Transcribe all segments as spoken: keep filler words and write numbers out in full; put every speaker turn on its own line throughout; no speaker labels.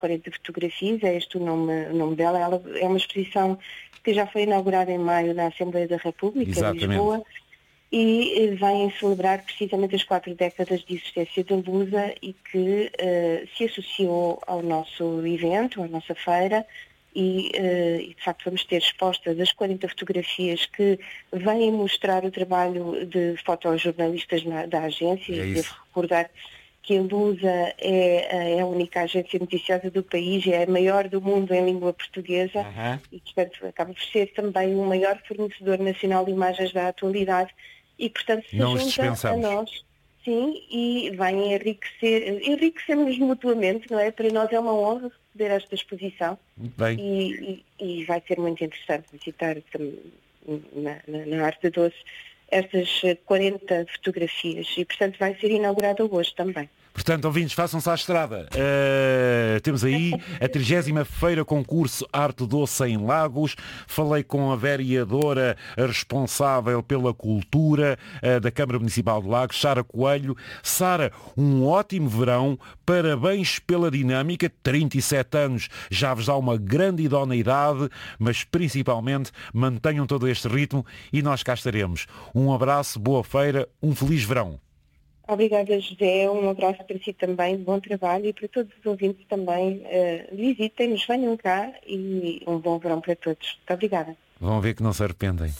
quarenta fotografias, é este o nome, o nome dela. Ela é uma exposição que já foi inaugurada em maio na Assembleia da República,
Exatamente.
em Lisboa, e vem celebrar precisamente as quatro décadas de existência da Lusa e que uh, se associou ao nosso evento, à nossa feira, e, uh, e de facto vamos ter expostas as quarenta fotografias que vêm mostrar o trabalho de fotojornalistas na, da agência.
É
e
isso.
devo recordar que a Lusa é, é a única agência noticiosa do país, é a maior do mundo em língua portuguesa,
Uhum.
e portanto acaba por ser também o maior fornecedor nacional de imagens da atualidade. E, portanto, se
Não os
junta a
dispensamos.
nós, sim, e vai enriquecer, enriquecemos mutuamente, não é? Para nós é uma honra receber esta exposição.
Muito bem.
E, e, e vai ser muito interessante visitar na, na, na Arte Doce estas quarenta fotografias e, portanto, vai ser inaugurada hoje também.
Portanto, ouvintes, façam-se à estrada. Uh, temos aí a trigésima Feira Concurso Arte Doce em Lagos. Falei com a vereadora responsável pela cultura uh, da Câmara Municipal de Lagos, Sara Coelho. Sara, um ótimo verão, parabéns pela dinâmica, trinta e sete anos, já vos dá uma grande idoneidade, mas principalmente mantenham todo este ritmo e nós cá estaremos. Um abraço, boa feira, um feliz verão.
Obrigada, José. Um abraço para si também, bom trabalho, e para todos os ouvintes também. Uh, visitem-nos, venham cá e um bom verão para todos. Muito obrigada.
Vão ver que não se arrependem.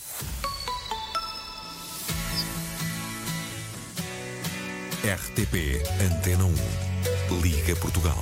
R T P Antena um. Liga Portugal.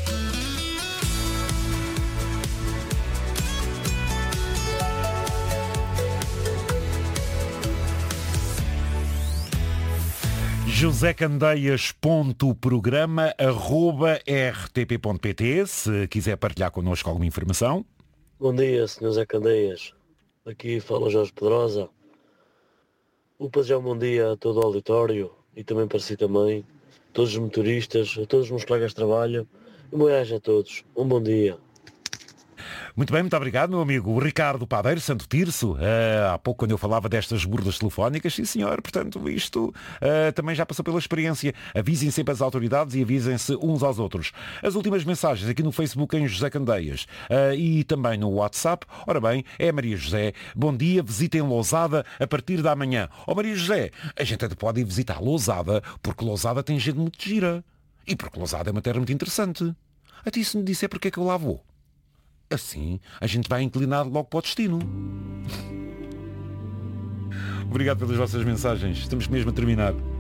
josé candeias ponto programa arroba r t p ponto p t se quiser partilhar connosco alguma informação.
Bom dia, senhor Zé Candeias. Aqui fala Jorge Pedrosa. O desejar um bom dia a todo o auditório e também para si também, todos os motoristas, a todos os meus colegas de trabalho. E um bom-aja a todos. Um bom dia.
Muito bem, muito obrigado, meu amigo. O Ricardo Padeiro, Santo Tirso, uh, há pouco quando eu falava destas burdas telefónicas, sim senhor, portanto isto uh, também já passou pela experiência. Avisem sempre as autoridades e avisem-se uns aos outros. As últimas mensagens aqui no Facebook em José Candeias uh, e também no WhatsApp. Ora bem, é Maria José. Bom dia, visitem Lousada a partir da manhã. Ó Maria José, a gente até pode ir visitar Lousada porque Lousada tem gente muito gira. E porque Lousada é uma terra muito interessante. Até isso me disser porque é que eu lá vou. Assim, a gente vai inclinado logo para o destino. Obrigado pelas vossas mensagens. Estamos mesmo a terminar.